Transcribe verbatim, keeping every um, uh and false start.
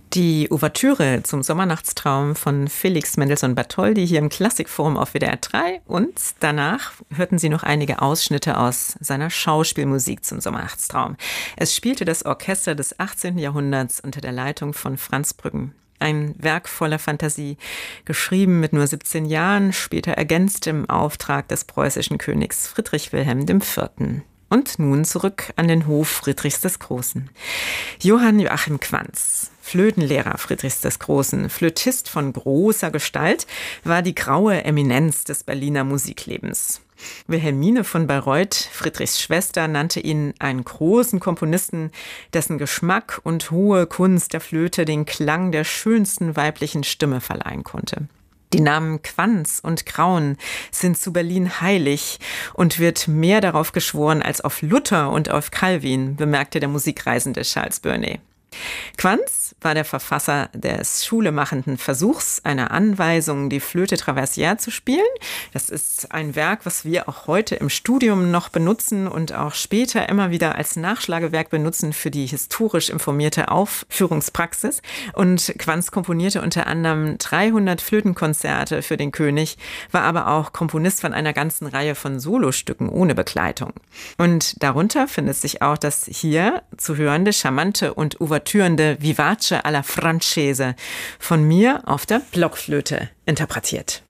Die Ouvertüre zum Sommernachtstraum von Felix Mendelssohn Bartholdy hier im Klassikforum auf W D R drei und danach hörten Sie noch einige Ausschnitte aus seiner Schauspielmusik zum Sommernachtstraum. Es spielte das Orchester des achtzehnten Jahrhunderts unter der Leitung von Franz Brüggen. Ein Werk voller Fantasie, geschrieben mit nur siebzehn Jahren, später ergänzt im Auftrag des preußischen Königs Friedrich Wilhelm der Vierte. Und nun zurück an den Hof Friedrichs des Großen. Johann Joachim Quanz, Flötenlehrer Friedrichs des Großen, Flötist von großer Gestalt, war die graue Eminenz des Berliner Musiklebens. Wilhelmine von Bayreuth, Friedrichs Schwester, nannte ihn einen großen Komponisten, dessen Geschmack und hohe Kunst der Flöte den Klang der schönsten weiblichen Stimme verleihen konnte. Die Namen Quanz und Graun sind zu Berlin heilig und wird mehr darauf geschworen als auf Luther und auf Calvin, bemerkte der Musikreisende Charles Burney. Quanz war der Verfasser des schulemachenden Versuchs, einer Anweisung, die Flöte traversière zu spielen. Das ist ein Werk, was wir auch heute im Studium noch benutzen und auch später immer wieder als Nachschlagewerk benutzen für die historisch informierte Aufführungspraxis. Und Quanz komponierte unter anderem dreihundert Flötenkonzerte für den König, war aber auch Komponist von einer ganzen Reihe von Solostücken ohne Begleitung. Und darunter findet sich auch das hier zu hörende, charmante und ouvertürende Vivace alla Francese, von mir auf der Blockflöte interpretiert.